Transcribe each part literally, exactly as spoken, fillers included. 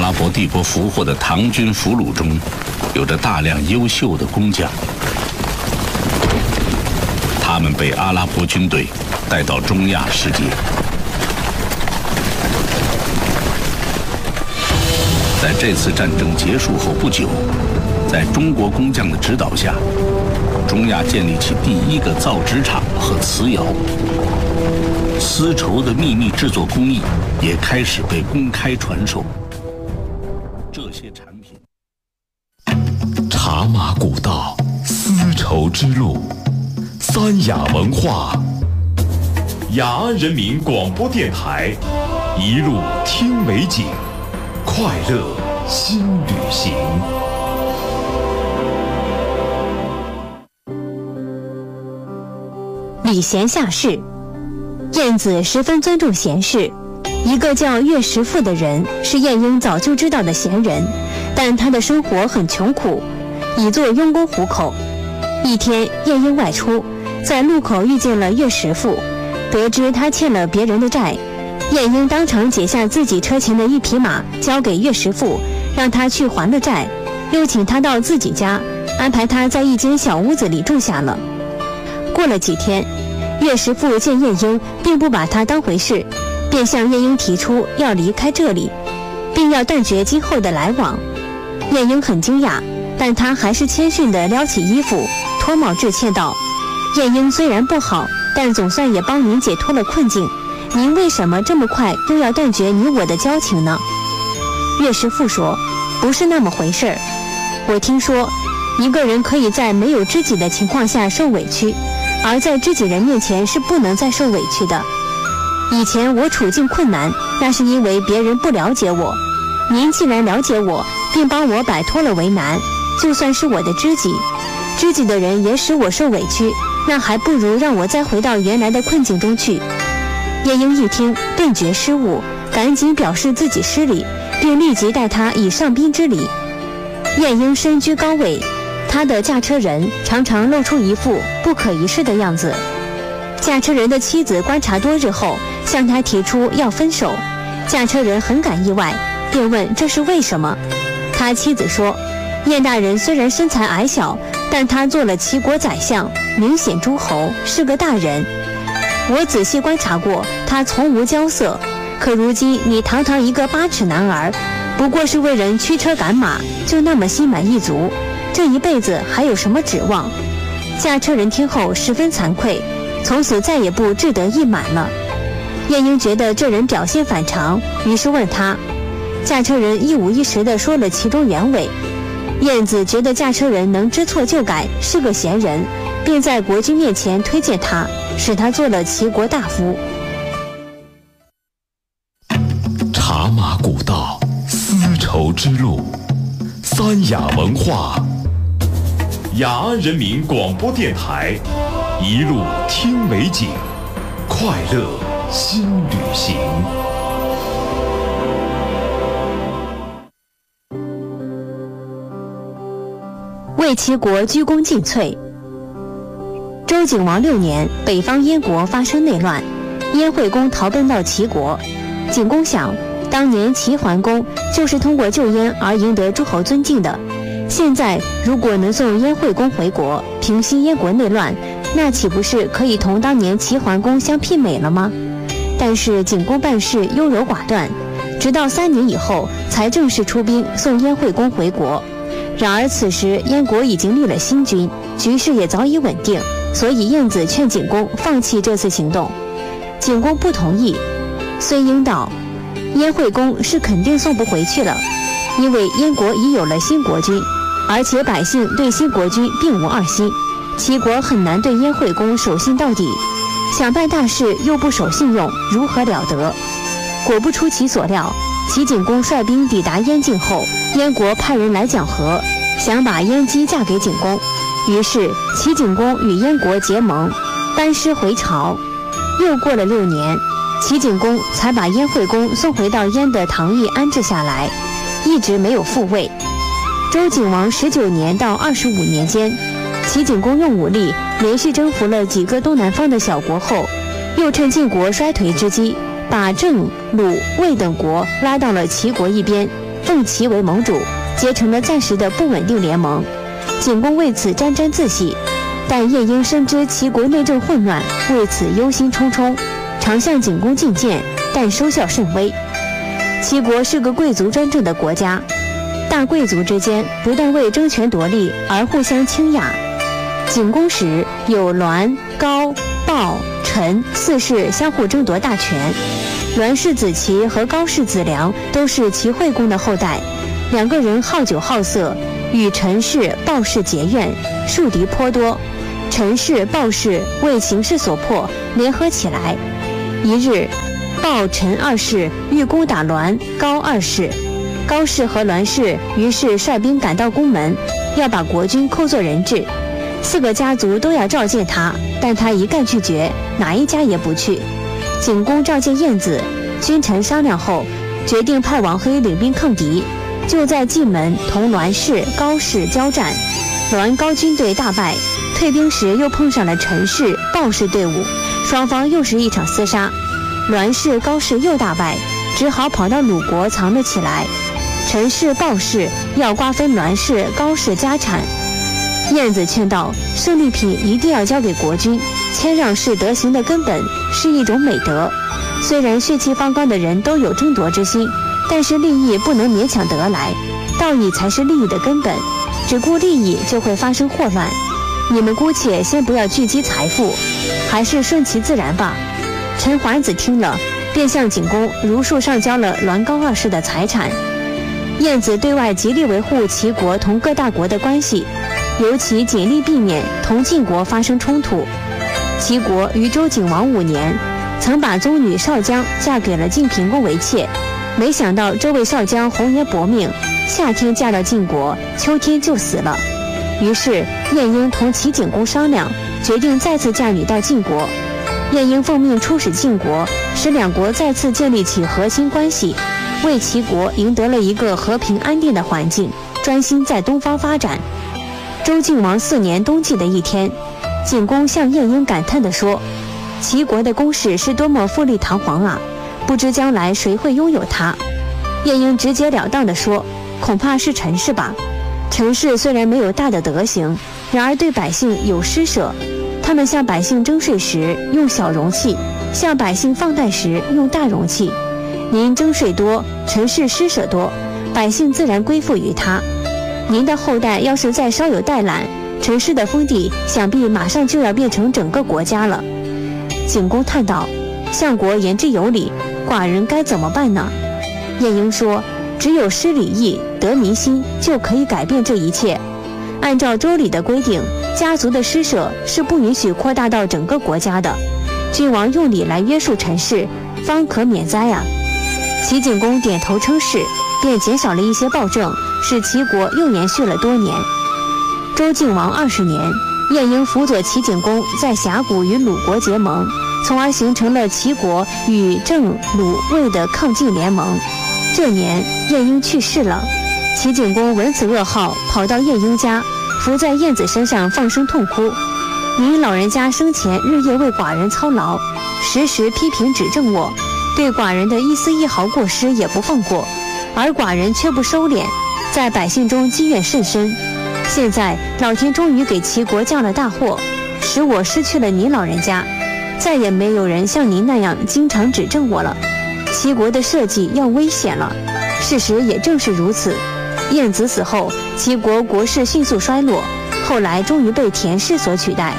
拉伯帝国俘获的唐军俘虏中，有着大量优秀的工匠，他们被阿拉伯军队带到中亚世界。在这次战争结束后不久，在中国工匠的指导下，中亚建立起第一个造纸厂和瓷窑，丝绸的秘密制作工艺也开始被公开传授。这些产品， 茶马古道，丝绸之路，三雅文化，雅安人民广播电台，一路听美景，快乐新旅行。 礼贤下士。晏子十分尊重贤士，一个叫岳师傅的人是晏婴早就知道的贤人，但他的生活很穷苦，以做佣工糊口。一天，晏婴外出，在路口遇见了岳师傅，得知他欠了别人的债，晏婴当场解下自己车前的一匹马交给岳师傅，让他去还了债，又请他到自己家，安排他在一间小屋子里住下了。过了几天，岳师傅见晏婴并不把他当回事，便向晏婴提出要离开这里，并要断绝今后的来往。晏婴很惊讶，但他还是谦逊地撩起衣服，脱帽致歉道：“晏婴虽然不好，但总算也帮您解脱了困境，您为什么这么快又要断绝你我的交情呢？”岳师傅说：“不是那么回事儿，我听说一个人可以在没有知己的情况下受委屈，而在知己人面前是不能再受委屈的。以前我处境困难，那是因为别人不了解我，您既然了解我，并帮我摆脱了为难，就算是我的知己，知己的人也使我受委屈，那还不如让我再回到原来的困境中去。”晏婴一听顿觉失误，赶紧表示自己失礼，并立即待他以上宾之礼。晏婴身居高位，他的驾车人常常露出一副不可一世的样子。驾车人的妻子观察多日后，向他提出要分手。驾车人很感意外，便问这是为什么。他妻子说：“晏大人虽然身材矮小，但他做了齐国宰相，明显诸侯，是个大人。我仔细观察过，他从无骄色。可如今你堂堂一个八尺男儿，不过是为人驱车赶马，就那么心满意足，这一辈子还有什么指望？”驾车人听后十分惭愧，从此再也不志得意满了。晏婴觉得这人表现反常，于是问他。驾车人一五一十地说了其中原委。晏子觉得驾车人能知错就改，是个贤人，并在国君面前推荐他，使他做了齐国大夫。 茶马古道，丝绸之路，三雅文化，雅安人民广播电台，一路听美景，快乐新旅行。 为齐国鞠躬尽瘁。周景王六年，北方燕国发生内乱，燕惠公逃奔到齐国。景公想，当年齐桓公就是通过救燕而赢得诸侯尊敬的，现在如果能送燕惠公回国，平息燕国内乱，那岂不是可以同当年齐桓公相媲美了吗？但是景公办事优柔寡断，直到三年以后才正式出兵送燕惠公回国。然而此时燕国已经立了新君，局势也早已稳定，所以晏子劝景公放弃这次行动。景公不同意。虽应道：“燕惠公是肯定送不回去了，因为燕国已有了新国君，而且百姓对新国君并无二心，齐国很难对燕惠公守信到底，想办大事又不守信用，如何了得？”果不出其所料，齐景公率兵抵达燕境后，燕国派人来讲和，想把燕姬嫁给景公。于是齐景公与燕国结盟，班师回朝。又过了六年，齐景公才把燕惠公送回到燕的唐邑安置下来，一直没有复位。周景王十九年到二十五年间，齐景公用武力连续征服了几个东南方的小国后，又趁晋国衰颓之机，把郑、鲁、魏等国拉到了齐国一边， 奉齐为盟主，结成了暂时的不稳定联盟。景公为此沾沾自喜，但晏婴深知齐国内政混乱，为此忧心忡忡，常向景公进谏，但收效甚微。齐国是个贵族专政的国家，大贵族之间不但为争权夺利而互相倾轧。景公时有栾、高、鲍、陈四世相互争夺大权。栾氏子齐和高氏子良都是齐惠公的后代，两个人好酒好色，与陈氏、鲍氏结怨，树敌颇多。陈氏、鲍氏为形势所迫，联合起来。一日，鲍、陈二世欲攻打栾、高二世，高氏和栾氏于是率兵赶到宫门，要把国君扣作人质。四个家族都要召见他，但他一概拒绝，哪一家也不去。景公召见晏子，君臣商量后，决定派王黑领兵抗敌。就在蓟门同栾氏、高氏交战，栾高军队大败，退兵时又碰上了陈氏、鲍氏队伍，双方又是一场厮杀。栾氏、高氏又大败，只好跑到鲁国藏了起来。陈氏、鲍氏要瓜分栾氏、高氏家产。晏子劝道，胜利品一定要交给国君，谦让是德行的根本，是一种美德。虽然血气方刚的人都有争夺之心，但是利益不能勉强得来，道义才是利益的根本，只顾利益就会发生祸乱。你们姑且先不要聚集财富，还是顺其自然吧。陈桓子听了，便向景公如数上交了栾高二世的财产。晏子对外极力维护齐国同各大国的关系，尤其尽力避免同晋国发生冲突。齐国于周景王五年，曾把宗女少姜嫁给了晋平公为妾，没想到这位少姜红颜薄命，夏天嫁到晋国，秋天就死了。于是晏婴同齐景公商量，决定再次嫁女到晋国。晏婴奉命出使晋国，使两国再次建立起和亲关系，为齐国赢得了一个和平安定的环境，专心在东方发展。周晋王四年冬季的一天，景公向晏婴感叹地说，齐国的宫室是多么富丽堂皇啊，不知将来谁会拥有它。晏婴直截了当地说，恐怕是陈氏吧。陈氏虽然没有大的德行，然而对百姓有施舍，他们向百姓征税时用小容器，向百姓放贷时用大容器。您征税多，陈氏施舍多，百姓自然归附于他。您的后代要是再稍有怠懒，陈氏的封地想必马上就要变成整个国家了。景公叹道，相国言之有理，寡人该怎么办呢？晏婴说，只有施礼义，得民心，就可以改变这一切。按照周礼的规定，家族的施舍是不允许扩大到整个国家的，君王用礼来约束陈氏，方可免灾啊。齐景公点头称是，便减少了一些暴政，使齐国又延续了多年。周晋王二十年，晏婴辅佐齐景公在峡谷与鲁国结盟，从而形成了齐国与郑、鲁、魏的抗晋联盟。这年晏婴去世了，齐景公闻此噩耗，跑到晏婴家，伏在晏子身上放声痛哭。您老人家生前日夜为寡人操劳，时时批评指正我，对寡人的一丝一毫过失也不放过，而寡人却不收敛，在百姓中积怨甚深。现在老天终于给齐国降了大祸，使我失去了您老人家，再也没有人像您那样经常指正我了。齐国的社稷要危险了。事实也正是如此，晏子死后，齐国国势迅速衰落，后来终于被田氏所取代。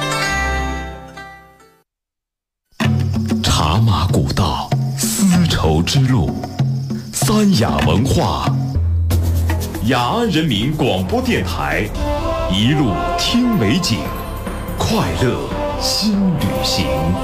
茶马古道，丝绸之路，三雅文化，雅安人民广播电台，一路听美景，快乐新旅行。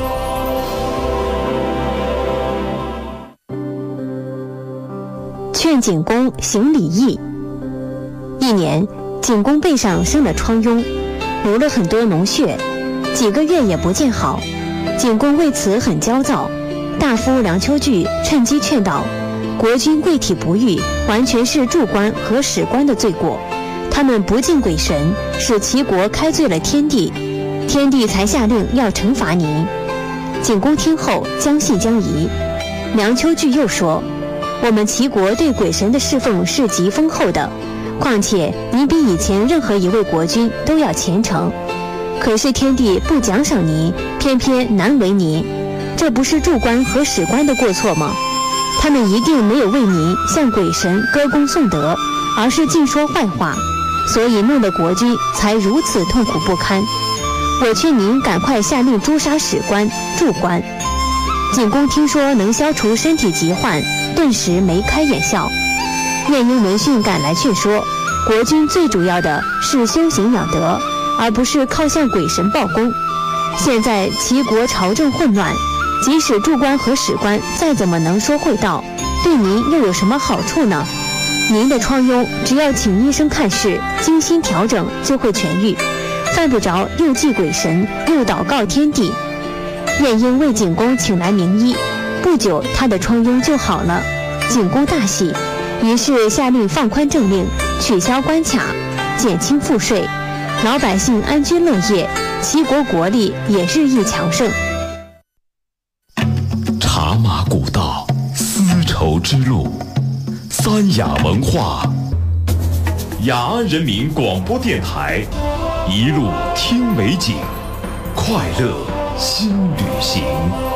劝景公行礼义。一年，景公背上生了疮痈，流了很多脓血，几个月也不见好。景公为此很焦躁，大夫梁丘据趁机劝导，国君贵体不育，完全是柱官和史官的罪过，他们不敬鬼神，使齐国开罪了天帝，天帝才下令要惩罚您。景公听后将信将疑。梁丘据又说， 我们齐国对鬼神的侍奉是极丰厚的，况且你比以前任何一位国君都要虔诚。可是天帝不奖赏您，偏偏难为您，这不是柱官和史官的过错吗？他们一定没有为您向鬼神歌功颂德，而是尽说坏话，所以弄得国君才如此痛苦不堪。我劝您赶快下令诛杀史官、柱官。景公听说能消除身体疾患，顿时眉开眼笑。晏婴闻讯赶来劝说，国君最主要的是修行养德，而不是靠向鬼神报功。现在齐国朝政混乱，即使柱官和史官再怎么能说会道，对您又有什么好处呢？您的疮痈只要请医生看事，精心调整就会痊愈，犯不着又祭鬼神又祷告天地。晏婴为景公请来名医，不久他的疮痈就好了。景公大喜，于是下令放宽政令，取消关卡，减轻赋税，老百姓安居乐业，齐国国力也日益强盛。 茶马古道，丝绸之路，三雅文化，雅安人民广播电台，一路听美景，快乐新旅行。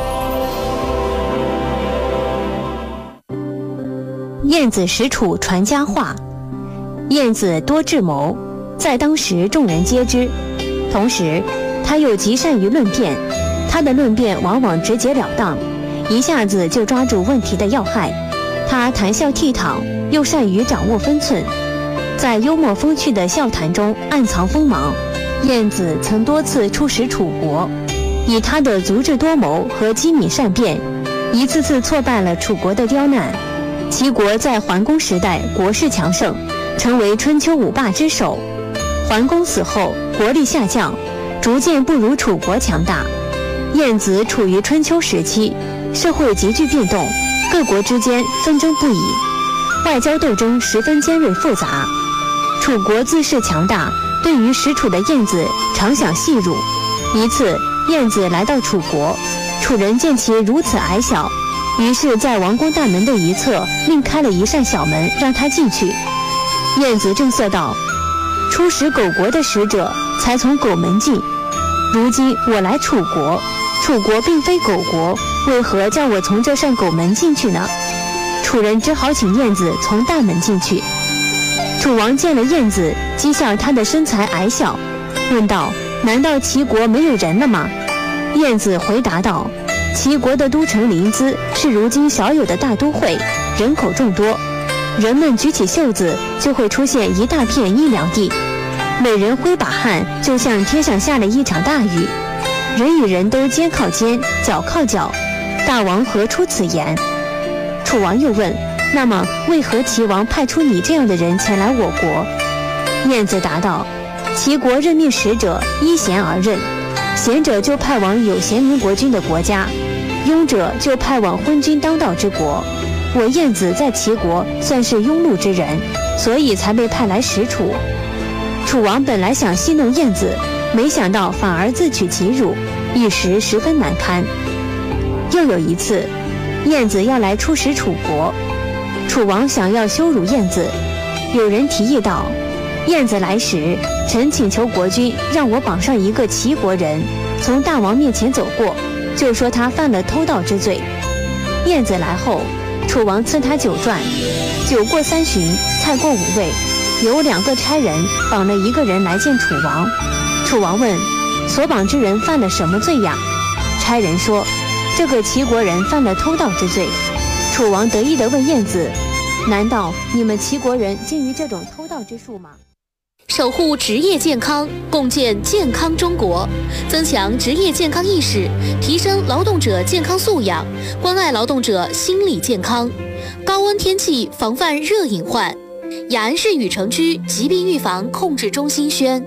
晏子使楚传佳话。晏子多智谋，在当时众人皆知，同时他又极善于论辩，他的论辩往往直截了当，一下子就抓住问题的要害。他谈笑倜傥，又善于掌握分寸，在幽默风趣的笑谈中暗藏锋芒。晏子曾多次出使楚国，以他的足智多谋和机敏善辩，一次次挫败了楚国的刁难。齐国在桓公时代国势强盛，成为春秋五霸之首。桓公死后，国力下降，逐渐不如楚国强大。晏子处于春秋时期，社会急剧变动，各国之间纷争不已，外交斗争十分尖锐复杂。楚国自恃强大，对于使楚的晏子常想戏辱。一次，晏子来到楚国，楚人见其如此矮小，于是在王宫大门的一侧另开了一扇小门，让他进去。晏子正色道：出使狗国的使者才从狗门进，如今我来楚国，楚国并非狗国，为何叫我从这扇狗门进去呢？楚人只好请晏子从大门进去。楚王见了晏子，讥笑他的身材矮小，问道：难道齐国没有人了吗？晏子回答道：齐国的都城临淄是如今少有的大都会，人口众多，人们举起袖子就会出现一大片阴凉地，每人挥把汗，就像天上下了一场大雨，人与人都肩靠肩，脚靠脚，大王何出此言？楚王又问：那么为何齐王派出你这样的人前来我国？晏子答道：齐国任命使者依贤而任，贤者就派往有贤明国君的国家，庸者就派往昏君当道之国。我晏子在齐国算是庸碌之人，所以才被派来使楚。楚王本来想戏弄晏子，没想到反而自取其辱，一时十分难堪。又有一次，晏子要来出使楚国，楚王想要羞辱晏子，有人提议道：晏子来时，臣请求国君让我绑上一个齐国人，从大王面前走过，就说他犯了偷盗之罪。晏子来后，楚王赐他酒馔，酒过三巡，菜过五味，有两个差人绑了一个人来见楚王。楚王问：所绑之人犯了什么罪呀？差人说：这个齐国人犯了偷盗之罪。楚王得意地问晏子：难道你们齐国人精于这种偷盗之术吗？ 守护职业健康，共建健康中国，增强职业健康意识，提升劳动者健康素养，关爱劳动者心理健康。高温天气防范热隐患。雅安市禹城区疾病预防控制中心宣。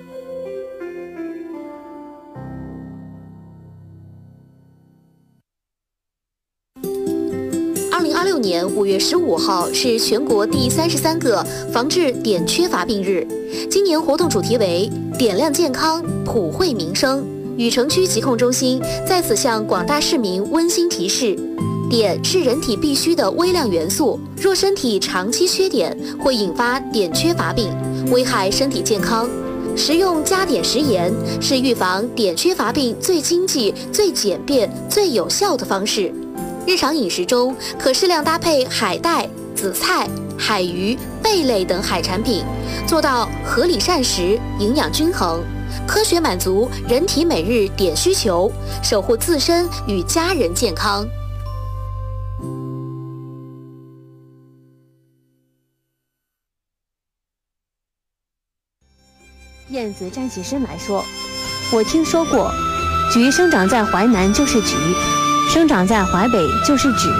二零二六年五月十五号是全国第三十三个防治碘缺乏病日。今年活动主题为点亮健康，普惠民生。禹城区疾控中心在此向广大市民温馨提示： 碘是人体必需的微量元素，若身体长期缺碘，会引发碘缺乏病，危害身体健康。食用加碘食盐是预防碘缺乏病最经济、最简便、最有效的方式。日常饮食中可适量搭配海带、紫菜、海鱼、贝类等海产品，做到合理膳食、营养均衡，科学满足人体每日碘需求，守护自身与家人健康。 燕子站起身来说：“我听说过，菊生长在淮南就是菊，生长在淮北就是枳。